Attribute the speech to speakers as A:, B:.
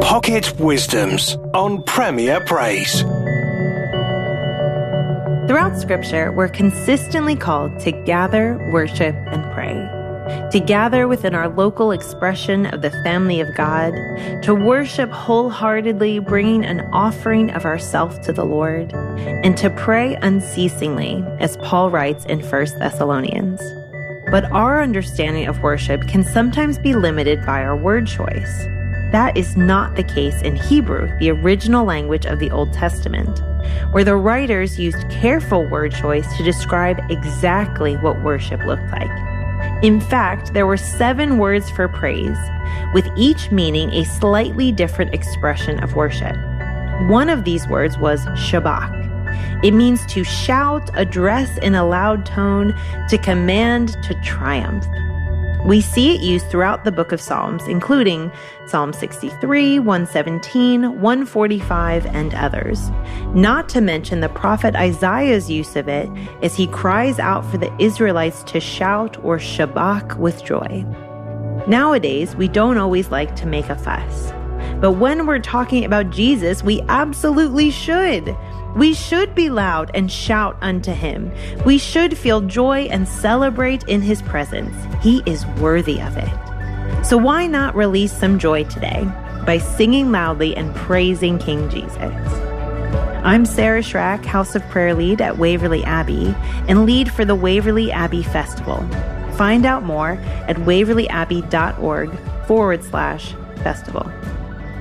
A: Pocket Wisdoms on Premier Praise.
B: Throughout Scripture, we're consistently called to gather, worship, and pray. To gather within our local expression of the family of God, to worship wholeheartedly, bringing an offering of ourselves to the Lord, and to pray unceasingly, as Paul writes in 1 Thessalonians. But our understanding of worship can sometimes be limited by our word choice. That is not the case in Hebrew, the original language of the Old Testament, where the writers used careful word choice to describe exactly what worship looked like. In fact, there were 7 words for praise, with each meaning a slightly different expression of worship. One of these words was shabach. It means to shout, address in a loud tone, to command, to triumph. We see it used throughout the book of Psalms, including Psalm 63, 117, 145, and others. Not to mention the prophet Isaiah's use of it as he cries out for the Israelites to shout or shabach with joy. Nowadays, we don't always like to make a fuss. But when we're talking about Jesus, we absolutely should. We should be loud and shout unto him. We should feel joy and celebrate in his presence. He is worthy of it. So why not release some joy today by singing loudly and praising King Jesus? I'm Sarah Schrack, House of Prayer Lead at Waverly Abbey and lead for the Waverly Abbey Festival. Find out more at waverlyabbey.org/festival.